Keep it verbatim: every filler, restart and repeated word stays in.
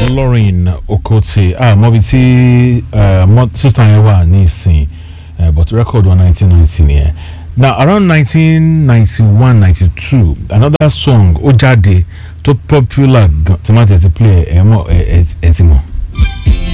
Lauren Okotie ah mo bi ti uh sister yẹn wà ní ìsìn but record one nineteen ninety yeah. Now around nineteen ninety-one ninety-two another song ó jáde tó popular tí ma tẹ̀ ti play ẹ̀ mọ̀ ẹ̀ ẹ̀ ti mọ̀.